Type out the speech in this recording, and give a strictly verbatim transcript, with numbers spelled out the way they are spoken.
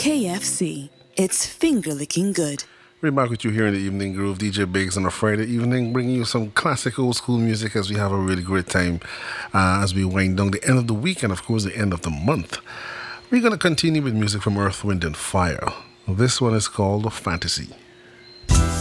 K F C. It's finger licking good. We're back with you here in the Evening Groove. D J Biggs on a Friday evening, bringing you some classic old school music as we have a really great time uh, as we wind down the end of the week and, of course, the end of the month. We're going to continue with music from Earth, Wind, and Fire. This one is called Fantasy.